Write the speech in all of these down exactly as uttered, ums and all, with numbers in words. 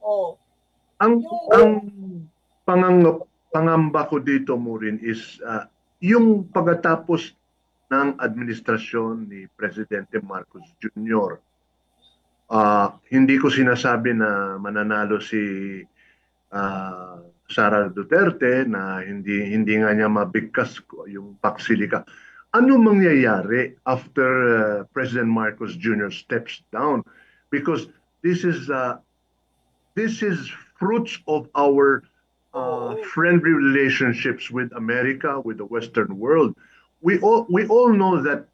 Oh, Ang yung ang pangangap pangamba ko dito mo rin is ah, yung pagkatapos ng administrasyon ni Presidente Marcos Junior Ah, hindi ko sinasabi na mananalo si ah, Sara Duterte na hindi hindi nga niya mabigkas ko yung paksilika. Ano mangyayari after uh, President Marcos Junior steps down? Because this is uh, this is fruits of our uh, oo, friendly relationships with America, with the Western world. We all we all know that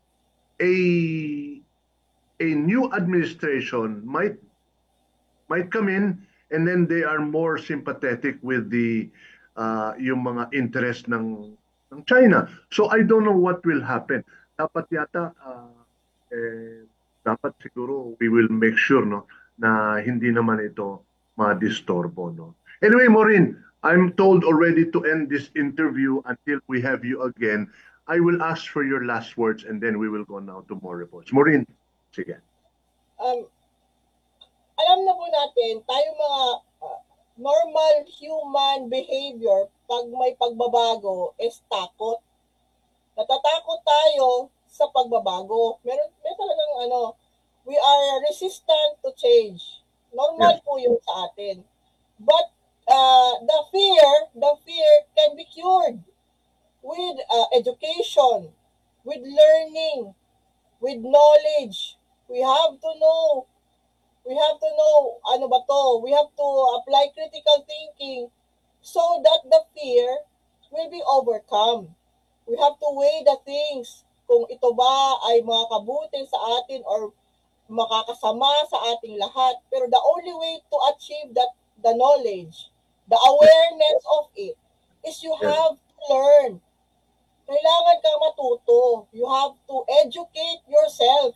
a a new administration might might come in and then they are more sympathetic with the uh, yung mga interest ng ng China. So I don't know what will happen. Dapat yata uh, eh, dapat siguro we will make sure no na hindi naman ito ma-disturbo no. Anyway, Maureen, I'm told already to end this interview until we have you again. I will ask for your last words and then we will go now to more reports. Maureen, sige. um, alam na po natin, tayo mga ah, normal human behavior, pag may pagbabago, is takot. Natatakot tayo sa pagbabago. Meron, may talagang ano, we are resistant to change. Normal Yes. po yun sa atin. But uh, the fear, the fear can be cured with uh, education, with learning, with knowledge. We have to know we have to know ano ba to, we have to apply critical thinking so that the fear will be overcome. We have to weigh the things kung ito ba ay makakabuti sa atin or makakasama sa ating lahat. Pero the only way to achieve that, the knowledge, the Yes. awareness of it, is you Yes. have to learn. Kailangan kang matuto. You have to educate yourself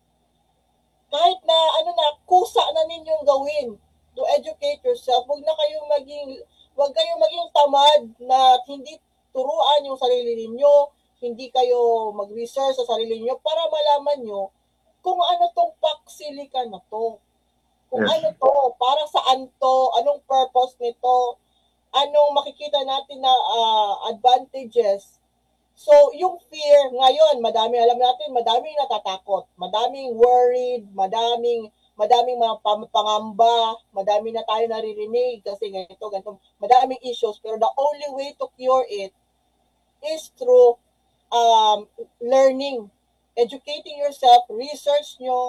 kahit na ano na kusa na ninyong gawin to educate yourself. Huwag na kayong maging huwag kayong maging tamad na hindi turuan yung sarili ninyo, hindi kayo mag-research sa sarili ninyo para malaman nyo kung ano tong paksilika na to. Kung Yes. ano to, para saan to, anong purpose nito, anong makikita natin na uh, advantages. So, yung fear, ngayon, madami, alam natin, madaming natatakot, madaming worried, madaming, madaming mga pangamba, madami na tayo naririnig kasi ganito, ganito, madaming issues. Pero the only way to cure it is through um, learning, educating yourself, research nyo,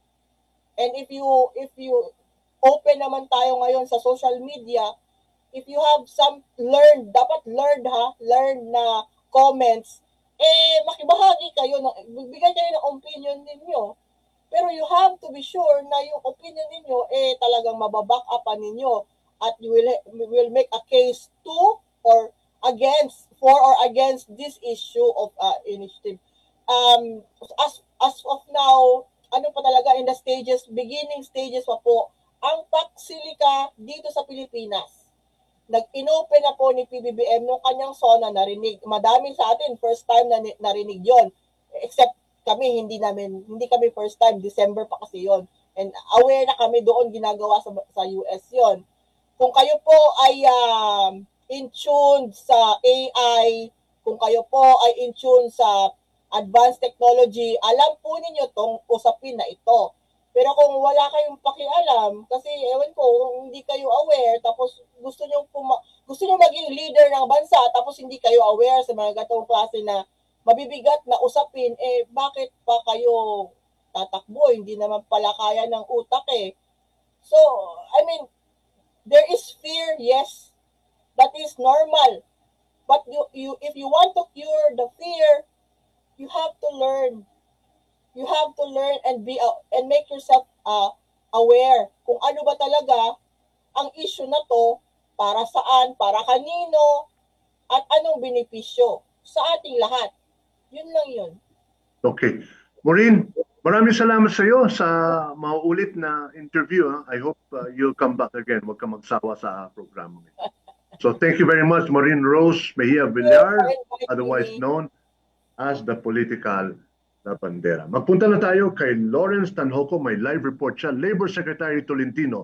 and if you, if you open naman tayo ngayon sa social media, if you have some learned, dapat learned ha, learned na comments, eh, makibahagi kayo, ng, bigyan kayo ng opinion ninyo. Pero you have to be sure na yung opinion ninyo, eh, talagang mababack upan ninyo at you will, will make a case to or against, for or against this issue of uh, initiative. Um, as, as of now, ano pa talaga in the stages, beginning stages pa po, ang Paksilika dito sa Pilipinas nag-inopen na po ni P B B M nung kanyang SONA narinig. Madami sa atin, first time na narinig yon. Except kami, hindi namin, hindi kami first time. December pa kasi yon. And aware na kami doon ginagawa sa, sa U S yon. Kung kayo po ay um, in tune sa A I, kung kayo po ay in tune sa advanced technology, alam po ninyo tong usapin na ito. Pero kung wala kayong pakialam, kasi ewan ko, kung hindi kayo aware, tapos gusto nyo, puma- gusto nyo maging leader ng bansa, tapos hindi kayo aware sa mga gatong klase na mabibigat na usapin, eh bakit pa kayo tatakbo? Hindi naman pala kaya ng utak eh. So, I mean, there is fear, yes, that is normal. But you, you, if you want to cure the fear, you have to learn you have to learn and be uh, and make yourself uh, aware kung ano ba talaga ang issue na to, para saan, para kanino, at anong benepisyo sa ating lahat. Yun lang yun. Okay. Maureen, maraming salamat sa iyo sa mauulit na interview. Ha? I hope uh, you'll come back again. Huwag ka magsawa sa programa. So thank you very much, Maureen Rose Mejia Thank you for Villar, inviting otherwise me. known as the political na bandera. Magpunta na tayo kay Lawrence Tanhoco. May live report siya. Labor Secretary Tolentino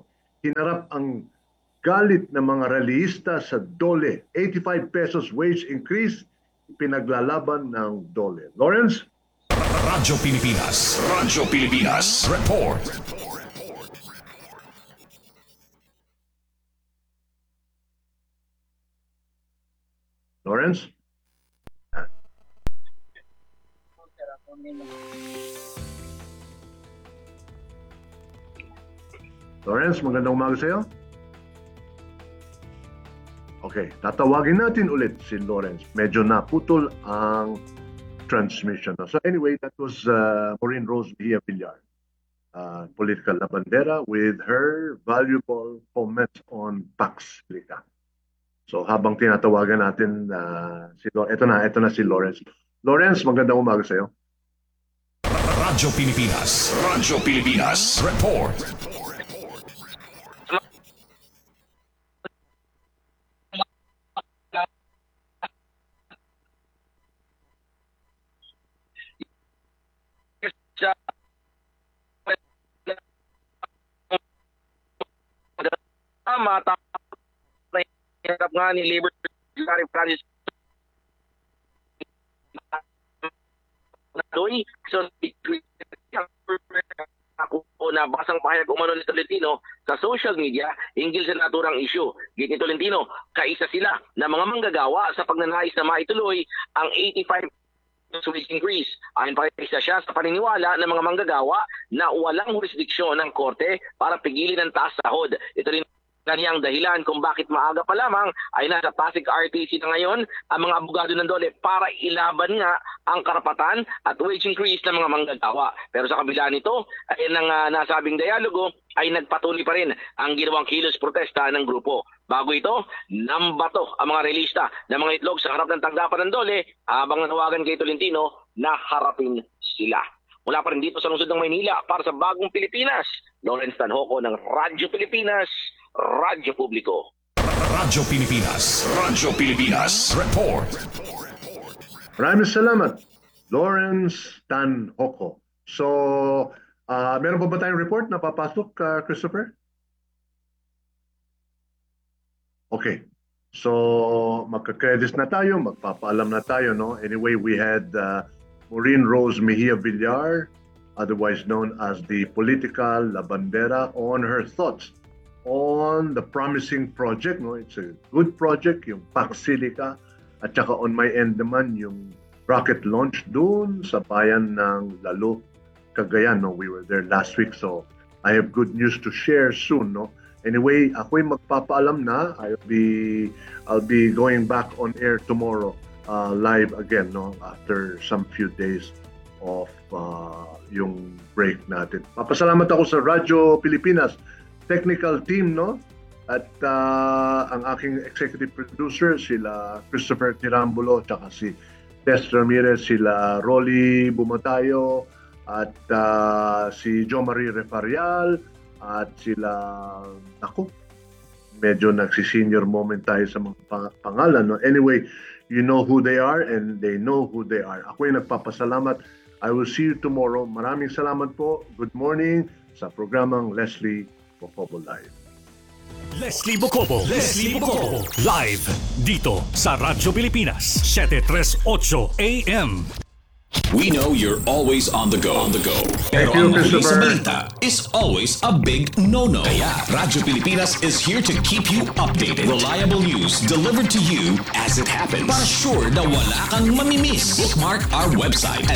hinarap ang galit ng mga rallyista sa DOLE. eighty-five pesos wage increase, pinaglalaban ng DOLE. Lawrence? Radyo Pilipinas. Radyo Pilipinas. Report. Lawrence? Lawrence, magandang umaga sa iyo. Okay, tatawagin natin ulit si Lawrence. Medyo naputol ang transmission. So anyway, that was uh, Maureen Rose Mejia Villar, uh, political labandera, with her valuable comments on Pax Liga. So habang tinatawagan natin uh, si Lawrence, ito na, ito na si Lawrence. Lawrence, magandang umaga sa iyo. Radyo Pilipinas. Radyo Pilipinas. Report. Tama, tama. Hirap nga ni Labor Secretary Francis Doy. So, ako po nabasang pahayag umano ni Tolentino sa social media hinggil sa naturang issue. Git ni Tolentino, kaisa sila na mga manggagawa sa pagnanais na maituloy ang eighty-five wage increase. Ayon pa isa siya sa paniniwala ng mga manggagawa na walang jurisdiksyon ng korte para pigilin ang taas sahod. Ito rin kaniyang dahilan kung bakit maaga pa lamang ay nasa Pasig R T C na ngayon ang mga abogado ng DOLE para ilaban nga ang karapatan at wage increase ng mga manggagawa. Pero sa kabila nito, ay ng uh, nasabing dialogo ay nagpatuloy pa rin ang ginawang kilos protesta ng grupo. Bago ito, nambato ang mga relista ng mga itlog sa harap ng tanggapan ng DOLE habang nanawagan kay Tolentino na harapin sila. Mula pa rin dito sa lungsod ng Maynila para sa Bagong Pilipinas, Lawrence Tanhoco ng Radyo Pilipinas, Radyo Publiko. Radyo Pilipinas. Radyo Pilipinas. Report. Maraming salamat, Lawrence Tanhoco. So, uh, meron pa ba tayong report na papasok, uh, Christopher? Okay. So, magka-credits na tayo, magpapaalam na tayo, no? Anyway, we had uh, Maureen Rose Mejia Villar, otherwise known as the political labandera, on her thoughts on the promising project, no? It's a good project, yung Pax Silica, at saka on my end naman, yung rocket launch doon sa bayan ng Lalo, Cagayan, no? We were there last week, so I have good news to share soon, no? Anyway, ako'y magpapaalam na. I'll be, I'll be going back on air tomorrow, uh, live again, no? After some few days of uh, yung break natin. Papasalamat ako sa Radyo Pilipinas technical team, no? At uh, ang aking executive producer, sila Christopher Tirambulo, tsaka si Tess Ramirez, sila Rolly Bumatayo, at uh, si Jo Marie Refarial, at sila, ako, medyo nagsi-senior moment tayo sa mga pang- pangalan, no? Anyway, you know who they are and they know who they are. Ako'y nagpapasalamat. I will see you tomorrow. Maraming salamat po. Good morning sa programang Leslie Bocobo Live. Leslie Bocobo. Leslie Bocobo. Live dito sa Radyo Pilipinas. seven thirty-eight A M. We know you're always on the go. On the go. Pero you, ang huli sa Christopher. balita is always a big no-no. Kaya Radyo Pilipinas is here to keep you updated. Reliable news delivered to you as it happens. Para sure na wala kang mamimiss. Bookmark our website at